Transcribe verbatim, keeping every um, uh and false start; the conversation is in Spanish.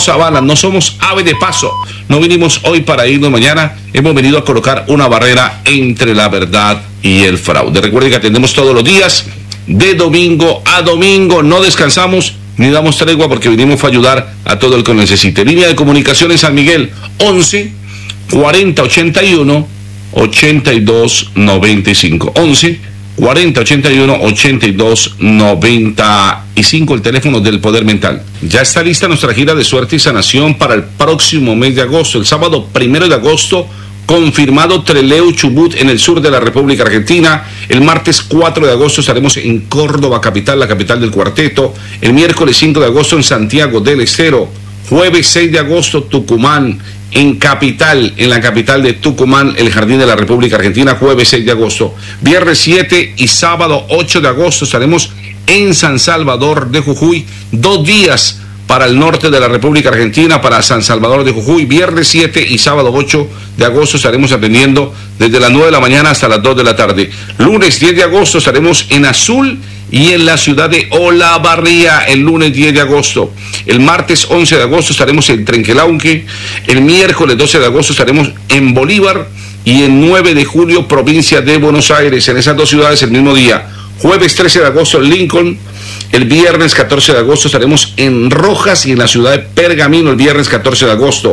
Sabana, no somos ave de paso. No vinimos hoy para irnos mañana. Hemos venido a colocar una barrera entre la verdad y el fraude. Recuerden que atendemos todos los días, de domingo a domingo. No descansamos ni damos tregua porque vinimos a ayudar a todo el que lo necesite. Línea de comunicación en San Miguel, once, cuarenta, ochenta y uno, ochenta y dos, noventa y cinco. once, cuarenta, ochenta y uno, ochenta y dos, noventa y cinco, el teléfono del Poder Mental. Ya está lista nuestra gira de suerte y sanación para el próximo mes de agosto. El sábado primero de agosto, confirmado Trelew, Chubut, en el sur de la República Argentina. El martes cuatro de agosto estaremos en Córdoba, capital, la capital del cuarteto. El miércoles cinco de agosto en Santiago del Estero. Jueves seis de agosto, Tucumán, en capital, en la capital de Tucumán, el Jardín de la República Argentina, jueves seis de agosto. Viernes siete y sábado ocho de agosto estaremos en San Salvador de Jujuy, dos días para el norte de la República Argentina, para San Salvador de Jujuy. Viernes siete y sábado ocho de agosto estaremos atendiendo desde las nueve de la mañana hasta las dos de la tarde. Lunes diez de agosto estaremos en Azul y en la ciudad de Olavarría, el lunes diez de agosto. El martes once de agosto estaremos en Trenquelauque. El miércoles doce de agosto estaremos en Bolívar. Y el nueve de julio, provincia de Buenos Aires, en esas dos ciudades el mismo día. Jueves trece de agosto en Lincoln. El viernes catorce de agosto estaremos en Rojas y en la ciudad de Pergamino el viernes catorce de agosto.